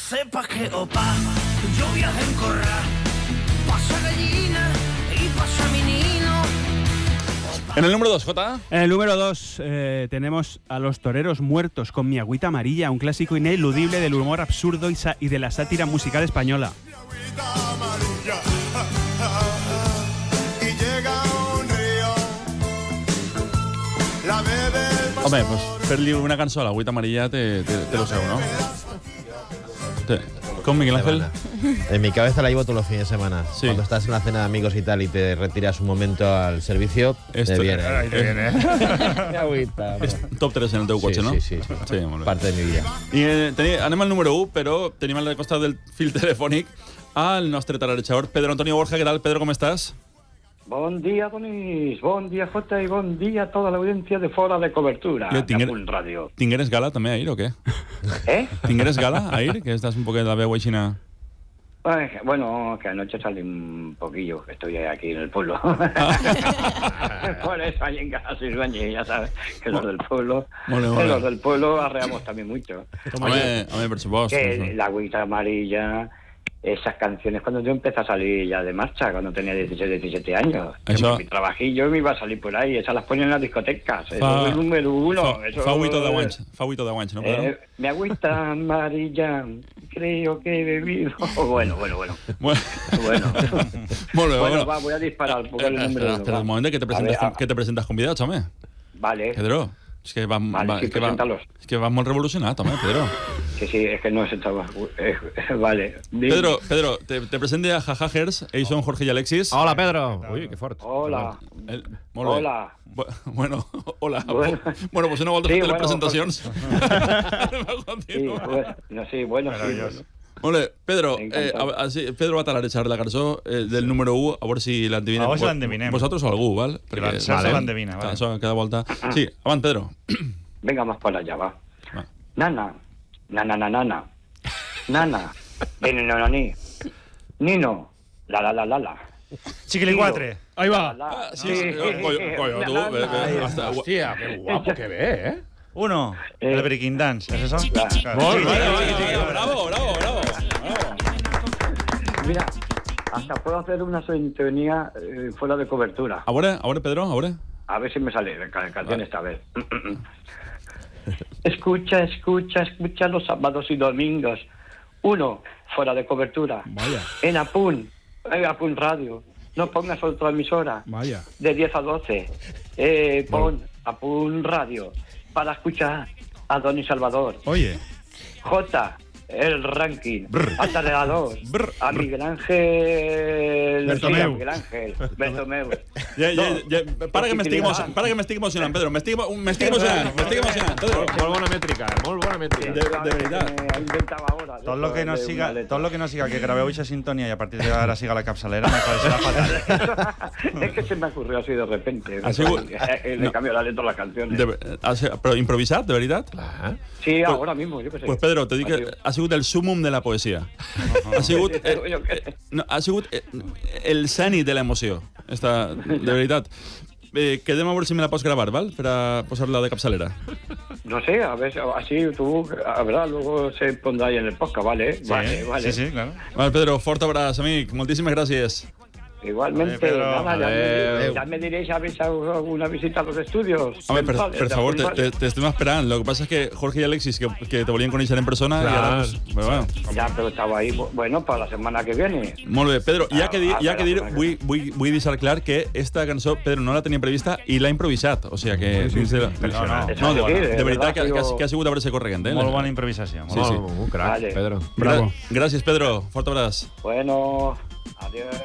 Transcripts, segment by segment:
sepas que opa, yo viaje en corral, pasa gallina y pasa menino. En el número 2, Jota. En el número 2 tenemos a Los Toreros Muertos con Mi Agüita Amarilla, un clásico ineludible del humor absurdo y de la sátira musical española. Home, pues fer-li una cançó a l'Agüita Amarilla te lo seu, ¿no? ¿Con Miguel Ángel? En mi cabeza la llevo todos los fines de semana. Sí. Cuando estás en la cena de amigos y tal y te retiras un momento al servicio, te viene. Te viene. Mi agüita. Top 3 en el teu cotxe, no? Sí. Sí, molt bé. Parte de mi vida. I anem al número 1, però tenim al costat del fil telefònic al nostre tararejador, Pedro Antonio Borja. Què tal, Pedro, com estàs? Bon dia, Donís. Bon dia, Jota, i bon dia a tota l'audiència de Fora de Cobertura, de Punt Ràdio. Tingueres gala també ahir o què? Tingueres gala ahir? Que estàs un poquet la veu aixina... Bueno, que anoche salí un poquillo, que estoy aquí en el pueblo. Por eso hay en casa y sueño, ya sabes, que los del pueblo, los del pueblo arreamos también mucho. Home, por supuesto. Que la agüita amarilla, esas canciones, cuando yo empecé a salir ya de marcha, cuando tenía 16, 17 años. Això... Mi trabajillo me iba a salir por ahí, esas las ponen en las discotecas, eso es el número 1. Fa 8 de guanys, no? Mi agüita amarilla, creo que he bebido... Bueno. Molt bé, bueno, va, voy a disparar, porque el número 1. Espera un moment que te presentes convidats, home. Vale. Pedro, és que vas molt revolucionat, home, Pedro. Sí, es que no se estaba... Vale. Pedro, te presente a Jajajers, ells són Jorge y Alexis. Hola, Pedro. Uy, qué fort. Hola. Hola. Bueno, hola. Bueno, pues una volta fer les presentacions. Sí, bueno. Molt bé, Pedro, Pedro va talarejar la cançó del número 1, a veure si l'endevinem. A veure si l'endevinem. Vosaltres o algú, val? Perquè l'endevina, vale. Cada volta. Sí, avant, Pedro. Venga, más para allá, va. Nana. Nana. Ni. Nino. La. Chiquilicuatre. Ahí va. Sí, coño, tú. Hostia, qué guapo que ve, ¿eh? 1, el Breaking Dance, ¿es eso? Bravo. Mira, hasta puedo hacer una sintonía fuera de cobertura. Ahora, Pedro, ahora. A ver si me sale la canción esta vez. Escucha los sábados y domingos. 1, fuera de cobertura. Vaya. En Apun Radio. No pongas otra emisora. Vaya. De 10 a 12. Pon Apun Radio para escuchar a Donny Salvador. Oye. J, el ranking. A Tareador. A Miguel Ángel. Bertomeu. Para que me estic emocionant, Pedro. Me estic emocionant, Pedro. Molt bona métrica. De veritat. Tot lo que no siga que grabeu esa sintonía y a partir de ahora siga la capsalera me parecerá fatal. Es que se me ocurrió así de repente. Le cambio la letra a las canciones. Però improvisat, de veritat? Sí, ahora mismo, yo qué sé. Pues Pedro, te dic que ha sigut el súmum de la poesia. Ha sigut el zenit de l'emoció. De veritat. Quedem a veure si me la pots gravar, ¿val? Per a posar-la de capçalera. No sé, a ver, así tú, a ver, luego se pondrá ahí en el podcast, ¿vale? Sí, vale. Sí, claro. Vale, Pedro, fort abraç, amic. Moltíssimes gràcies. Igualmente, Pedro, ya me diréis si habéis alguna visita a los estudios. Home, per favor, te estem esperant. Lo que passa és que Jorge i Alexis, que te volien conèixer en persona, i ara... Bueno. Ya, pero estaba ahí, bueno, para la semana que viene. Molt bé, Pedro, hi ha que dir, vull deixar clar que esta cançó, Pedro, no la tenia prevista i l'ha improvisat. O sigui que... No, de veritat que ha sigut a veure-se corregent. Molt bona improvisació. Sí. Un crack, Pedro. Bravo. Gràcies, Pedro. Fort abraç. Bueno, adiós.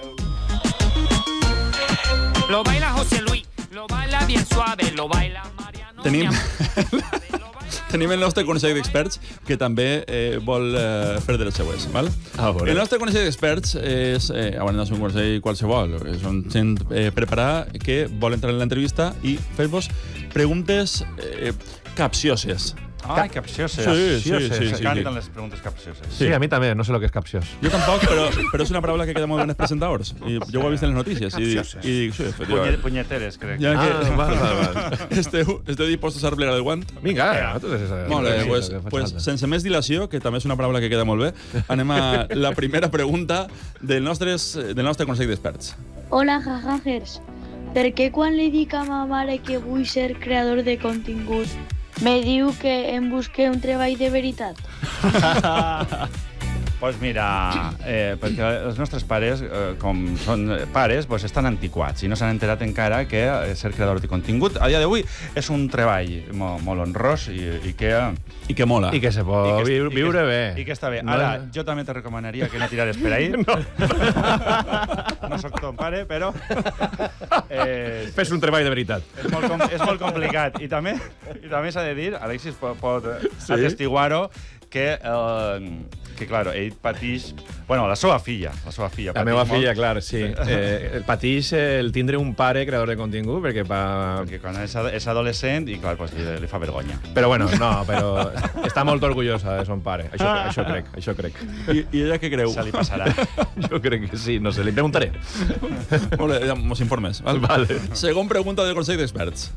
Lo baila José Luis, lo baila bien suave, lo baila Mariano. Tenim el nostre consell d'experts que també vol fer de les seues, val? El nostre consell d'experts és, no és un consell qualsevol, és un gent preparar que vol entrar en l'entrevista i fer-vos preguntes capcioses. Ai, capcioses. Sí. M'encanten les preguntes capcioses. Sí, a mi també, no sé el que és capciós. Jo tampoc, però és una paraula que queda molt bé en els presentadors. I jo ho he vist en les notícies. I dic, sí, efectivament. Punyeteres, crec. Ja que Val. esteu dispostos a replegar el guant? Vinga, Molt bé, pues, sense més dilació, que també és una paraula que queda molt bé, anem a la primera pregunta del nostre Consell d'Experts. Hola, jajajers. Per què quan li dic a ma mare que vull ser creador de contingut, me diu que em busque un treball de veritat? Doncs mira, perquè els nostres pares, com són pares, estan antiquats i no s'han enterat encara que ser creador de contingut a dia d'avui és un treball molt honrós i que mola. I que se pot viure bé. I que està bé. Ara, jo també te recomanaria que no tirares per ahí. No soc ton pare, però... Fes un treball de veritat. És molt complicat. I també s'ha de dir, Alexis pot atestiguar-ho, que claro, ell patix... Bueno, la seva filla. La meva filla, clar, sí. Patix el tindre un pare creador de contingut, perquè quan és adolescent i, clar, li fa vergonya. Però bueno, no, però està molt orgullosa de son pare. Això crec. I ella què creu? Se li passarà. Jo crec que sí, no sé, li preguntaré. Molt bé, ja mos informes. Vale. Segon pregunta del Consell d'Experts.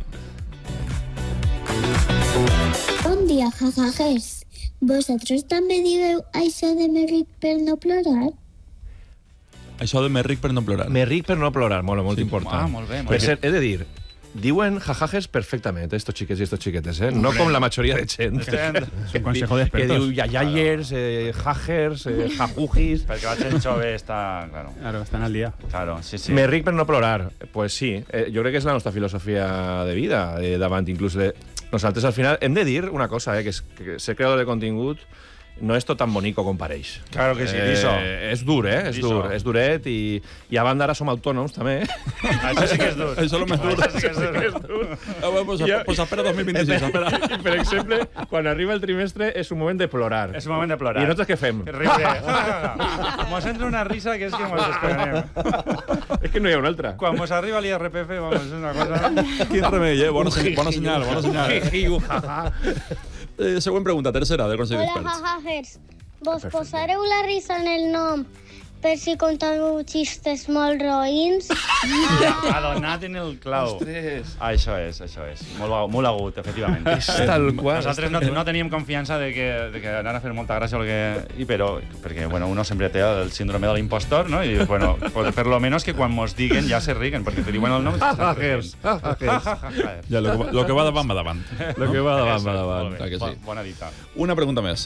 Bon dia, jajajers. ¿Vosotros també digueu això de més ric per no plorar? Això de més ric per no plorar. Més ric per no plorar, molt important. Molt bé. Per cert, he de dir, diuen jajajes perfectament, estos xiquets i estos xiquetes, no com la majoria de gent. És un consejo Que d'expertos. diu yayayers, jajers, jajujis... Perquè la gent jove està... Claro, estan al dia. Claro, sí. Més ric per no plorar. Pues sí, jo crec que és la nostra filosofia de vida, davant inclús de... Nosaltres al final hem de dir una cosa, que ser creador de contingut no és tot tan bonico com pareix. Claro que sí, Diso. És dur, és duret, i a banda ara som autònoms, també. Això sí que és dur. Això és el més dur. Això sí que és dur. Pues espera 2026, espera. I, per exemple, quan arriba el trimestre és un moment de plorar. És un moment de plorar. I nosaltres què fem? Riure. Mos entra una risa que és que mos despeganem. És que no hi ha una altra. Quan mos arriba l'IRPF, vamos, és una cosa... Quin remei, bona senyal. Següent pregunta, tercera del Consell Hola, d'Experts. jajajers. Vos posareu la risa en el nom per si contau xistes molt roïns? Ha donat en el clau. Ostres. Això és. Molt agut, efectivament. És tal qual. Nosaltres no teníem confiança de que anara a fer molta gràcia perquè uno sempre té el síndrome de l'impostor, no? I dius, pues per lo menos que quan mos diguen ja se riguen, perquè te diuen el nom... Ja, lo que va davant, va davant. Lo que va davant, va davant. Clar que sí. Bona dita. Una pregunta més.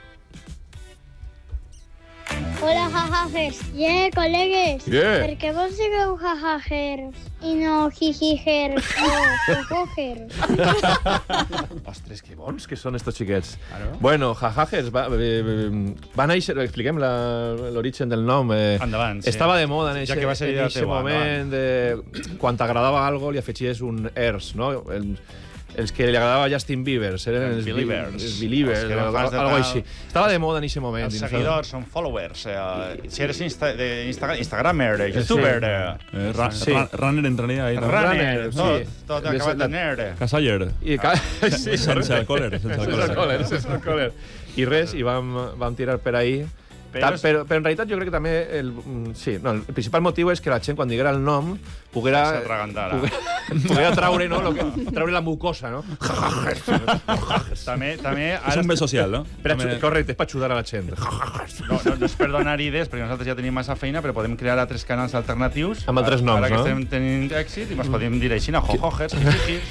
Hola, jajajers. Col·legues. Per què vos digueu jajajers i no jijijers o jojojers? Ostres, que bons que són estos xiquets. Bueno, jajajers va néixer, expliquem l'origen del nom. Endavant, sí. Estava de moda en Ja que va ser idea aquest teua, moment, quan t'agradava algo li afegies un ers, no? Els que li agradava Justin Bieber eren els Believers, algo així. Estava de moda en aquest moment. Els seguidors són followers. Si eres Instagramer, youtuber... Runner entraria ahí. Runner, tot acabat de nerd. Casaller. Sense alcohol. I res, i vam tirar per ahí. Però en realitat jo crec que també el principal motiu és que la gent quan diguera el nom poguera traure la mucosa, no? També és un bé social, no? Correcte, és per ajudar a la gent. No és per donar idees, perquè nosaltres ja tenim massa feina, però podem crear altres canals alternatius amb altres noms, no? Ara que estem tenint èxit i ens podem dir així, jojojers,